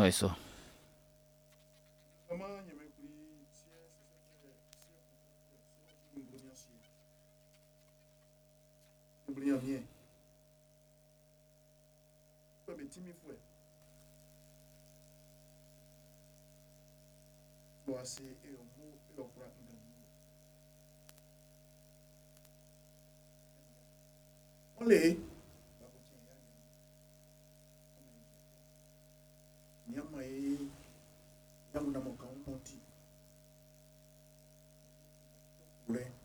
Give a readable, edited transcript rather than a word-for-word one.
no eso. Olé, nyama e yangu na moka un monti. Ouais.